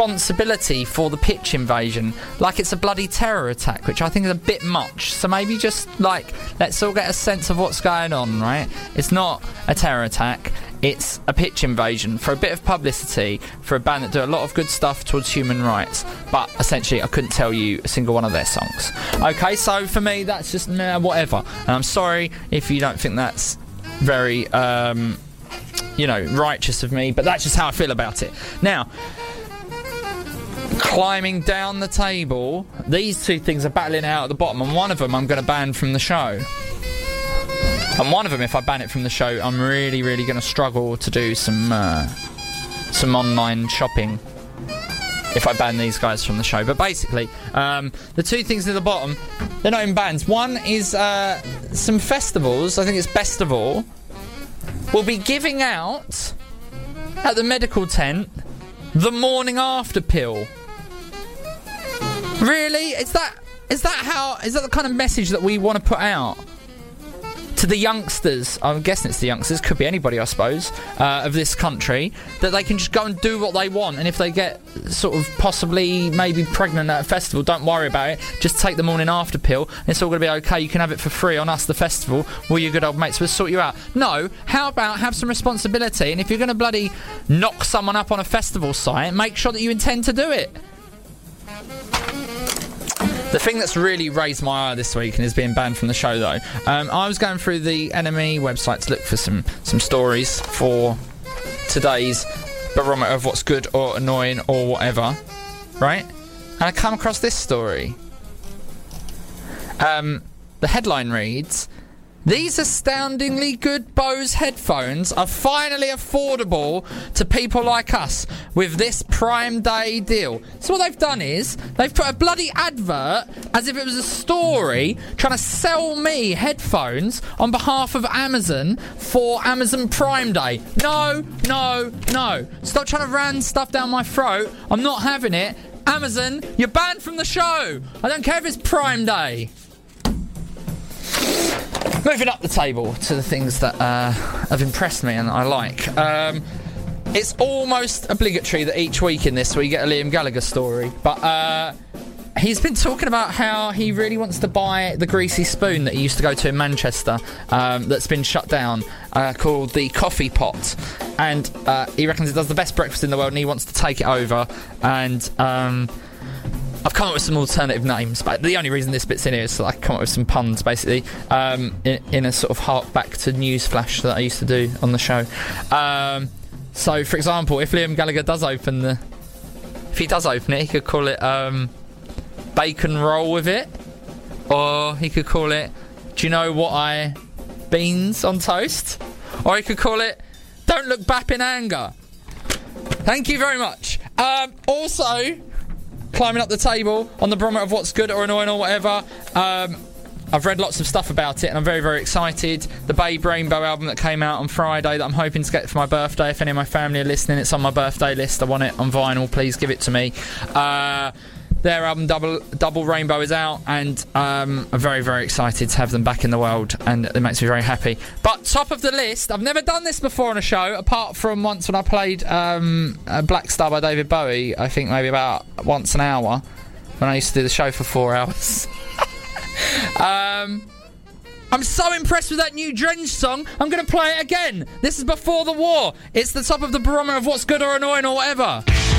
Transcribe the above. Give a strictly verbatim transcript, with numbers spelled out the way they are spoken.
responsibility for the pitch invasion like it's a bloody terror attack, which I think is a bit much. So maybe just, like, let's all get a sense of what's going on, right? It's not a terror attack. It's a pitch invasion for a bit of publicity for a band that do a lot of good stuff towards human rights. But essentially, I couldn't tell you a single one of their songs. Okay, so for me, that's just nah, whatever. And I'm sorry if you don't think that's very, um, you know, righteous of me, but that's just how I feel about it. Now, climbing down the table, these two things are battling out at the bottom, and one of them I'm going to ban from the show. And one of them, if I ban it from the show, I'm really, really going to struggle to do some uh, some online shopping if I ban these guys from the show. But basically, um, the two things at the bottom, they're not in bans. One is uh, some festivals, I think it's Bestival, will be giving out at the medical tent the morning after pill. Really? Is that is that how is that the kind of message that we want to put out to the youngsters? I'm guessing it's the youngsters, could be anybody, I suppose, uh, of this country, that they can just go and do what they want, and if they get sort of possibly maybe pregnant at a festival, don't worry about it, just take the morning after pill and it's all going to be okay. You can have it for free on us, the festival, we're your good old mates, we'll sort you out. No, how about have some responsibility, and if you're going to bloody knock someone up on a festival site, make sure that you intend to do it. The thing that's really raised my eye this week and is being banned from the show, though, um, I was going through the N M E website to look for some, some stories for today's barometer of what's good or annoying or whatever, right? And I come across this story. Um, the headline reads, "These astoundingly good Bose headphones are finally affordable to people like us with this Prime Day deal." So what they've done is they've put a bloody advert as if it was a story trying to sell me headphones on behalf of Amazon for Amazon Prime Day. No, no, no. Stop trying to ram stuff down my throat. I'm not having it. Amazon, you're banned from the show. I don't care if it's Prime Day. Moving up the table to the things that uh, have impressed me and I like. Um, it's almost obligatory that each week in this we get a Liam Gallagher story. But uh, he's been talking about how he really wants to buy the Greasy Spoon that he used to go to in Manchester, um, that's been shut down, uh, called the Coffee Pot. And uh, he reckons it does the best breakfast in the world and he wants to take it over. And Um, I've come up with some alternative names, but the only reason this bit's in here is so I can come up with some puns, basically, um, in, in a sort of hark back to Newsflash that I used to do on the show. Um, so, for example, if Liam Gallagher does open the... If he does open it, he could call it um, Bacon Roll with it. Or he could call it, do you know what I... Beans on toast? Or he could call it, Don't Look Back in Anger. Thank you very much. Um, also... Climbing up the table on the barometer of what's good or annoying or whatever. Um, I've read lots of stuff about it and I'm very, very excited. The Babe Rainbow album that came out on Friday that I'm hoping to get for my birthday. If any of my family are listening, it's on my birthday list. I want it on vinyl. Please give it to me. Uh, their album Double Double Rainbow is out and um, I'm very, very excited to have them back in the world and it makes me very happy. But top of the list, I've never done this before on a show apart from once when I played um, Black Star by David Bowie, I think maybe about once an hour when I used to do the show for four hours. um, I'm so impressed with that new Drench song, I'm going to play it again. This is Before the War. It's the top of the barometer of what's good or annoying or whatever.